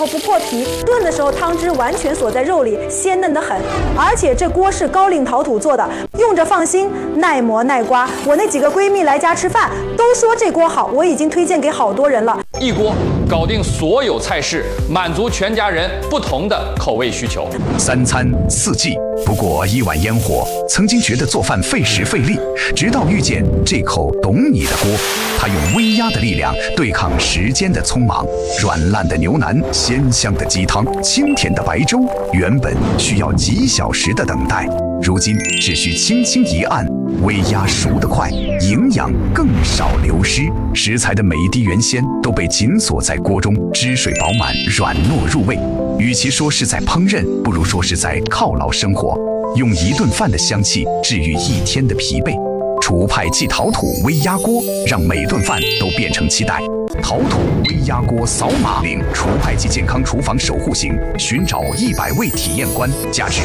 不破皮，炖的时候汤汁完全锁在肉里，鲜嫩得很。而且这锅是高岭陶土做的，用着放心，耐磨耐刮。我那几个闺蜜来家吃饭都说这锅好，我已经推荐给好多人了。 一锅搞定所有菜式，满足全家人不同的口味需求。 3餐4季，不过1碗烟火。曾经觉得做饭费时费力，直到遇见这口懂你的锅，它用微压的力量对抗时间的匆忙。软烂的牛腩，鲜香的鸡汤，清甜的白粥，原本需要几小时的等待，如今只需轻轻一按，微压熟得快，营养更少流失。食材的每一滴原鲜都被紧锁在锅中，汁水饱满，软糯入味。与其说是在烹饪，不如说是在犒劳生活，用一顿饭的香气治愈一天的疲惫。厨派即陶土微压锅，让每顿饭都变成期待。陶土微压锅扫码领厨派即健康厨房守护型，寻找100位体验官，价值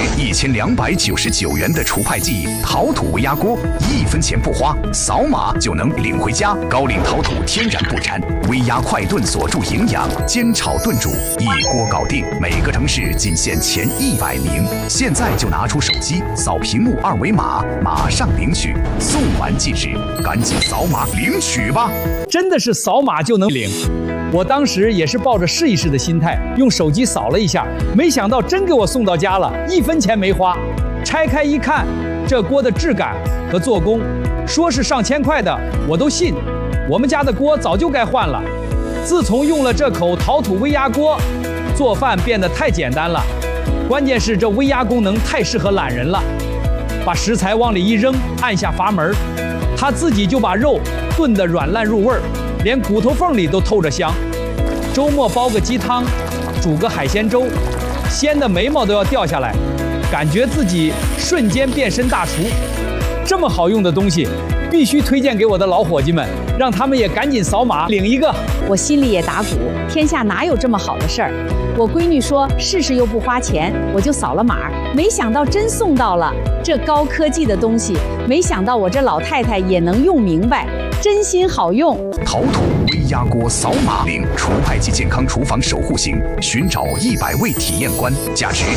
1299元的厨派即陶土微压锅，1分钱不花，扫码就能领回家。高岭陶土天然不粘，微压快炖锁住营养，煎炒炖煮一锅搞定。每个城市仅限前100名，现在就拿出手机扫屏幕2维码，马上领取，送完即止，赶紧扫码领取吧！ 真的是扫码就能领。我当时也是抱着试一试的心态，用手机扫了一下，没想到真给我送到家了，1分钱没花。拆开一看，这锅的质感和做工，说是上千块的，我都信。我们家的锅早就该换了。自从用了这口陶土微压锅，做饭变得太简单了。关键是这微压功能太适合懒人了，把食材往里一扔，按下阀门，它自己就把肉炖得软烂入味儿，连骨头缝里都透着香。周末煲个鸡汤，煮个海鲜粥，鲜的眉毛都要掉下来，感觉自己瞬间变身大厨。这么好用的东西，必须推荐给我的老伙计们，让他们也赶紧扫码领一个。 我心里也打鼓，天下哪有这么好的事儿？我闺女说试试又不花钱，我就扫了码，没想到真送到了。这高科技的东西，没想到我这老太太也能用明白，真心好用。 陶土微压锅扫码领厨派即健康厨房守护型，寻找100位体验官，价值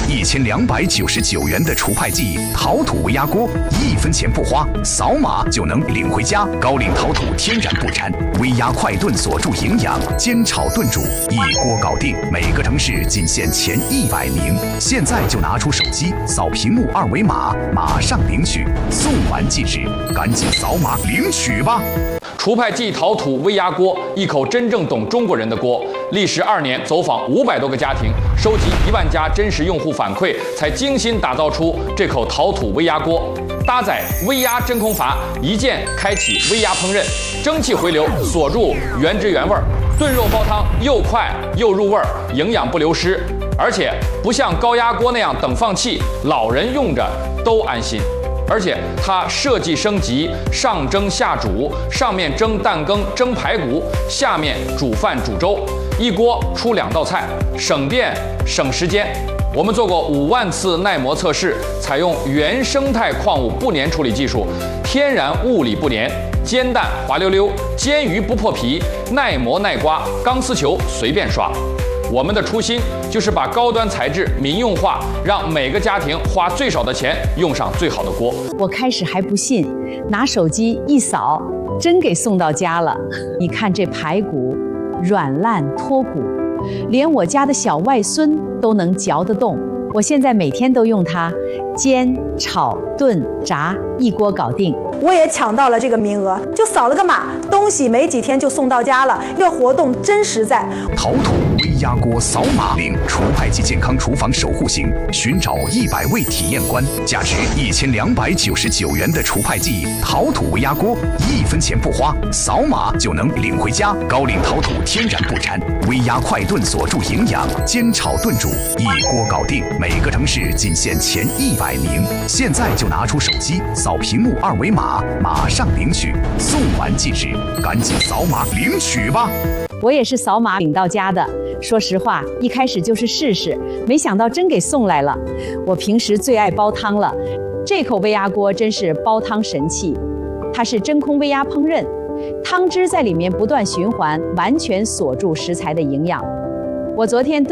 1299元的厨派即陶土微压锅，1分钱不花，扫码就能领回家。高岭陶土天然不粘，微压快炖锁住营养，煎炒炖煮一锅搞定。每个城市仅限前100名，现在就拿出手机扫屏幕2维码，马上领取，送完即止，赶紧扫码领取吧！ 厨派即陶土微压锅，一口真正懂中国人的锅。历时2年，走访500多个家庭，收集1万家真实用户反馈，才精心打造出这口陶土微压锅。搭载微压真空阀，一键开启微压烹饪，蒸汽回流锁住原汁原味，炖肉煲汤又快又入味，营养不流失。而且不像高压锅那样等放气，老人用着都安心。而且它设计升级，上蒸下煮，上面蒸蛋羹、蒸排骨，下面煮饭煮粥，一锅出2道菜，省电省时间。我们做过5万次耐磨测试，采用原生态矿物不粘处理技术，天然物理不粘，煎蛋滑溜溜，煎鱼不破皮，耐磨耐刮，钢丝球随便刷。我们的初心就是把高端材质民用化，让每个家庭花最少的钱用上最好的锅。 我开始还不信，拿手机一扫，真给送到家了。你看这排骨，软烂脱骨，连我家的小外孙都能嚼得动。我现在每天都用它，煎、炒、炖、炸，一锅搞定。 我也抢到了这个名额，就扫了个码，东西没几天就送到家了。这活动真实在。 陶土微压锅扫码领厨派即健康厨房守护型，寻找100位体验官，价值1299元的厨派即陶土微压锅，1分钱不花，扫码就能领回家。高岭陶土天然不粘，微压快炖锁住营养，煎炒炖煮一锅搞定。每个城市仅限前100名，现在就拿出手机扫屏幕2维码，马上领取，送完即止，赶紧扫码领取吧！ 我也是扫码领到家的。说实话，一开始就是试试，没想到真给送来了。我平时最爱煲汤了，这口微压锅真是煲汤神器。它是真空微压烹饪，汤汁在里面不断循环，完全锁住食材的营养。我昨天